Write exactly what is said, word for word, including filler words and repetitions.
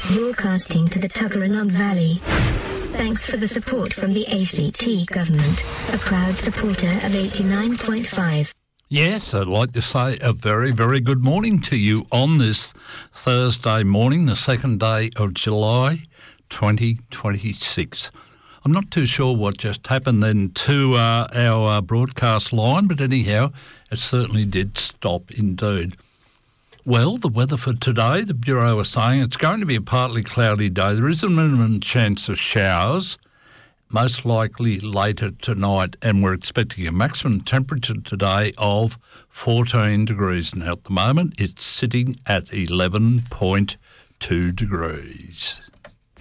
broadcasting to the Tuggeranong Valley. Thanks for the support from the A C T government, a proud supporter of eighty-nine point five. Yes, I'd like to say a very, very good morning to you on this Thursday morning, the second day of July twenty twenty-six. I'm not too sure what just happened then to uh, our uh, broadcast line, but anyhow, it certainly did stop indeed. Well, the weather for today, the Bureau is saying it's going to be a partly cloudy day. There is a minimum chance of showers, most likely later tonight, and we're expecting a maximum temperature today of fourteen degrees. Now, at the moment, it's sitting at eleven point two degrees.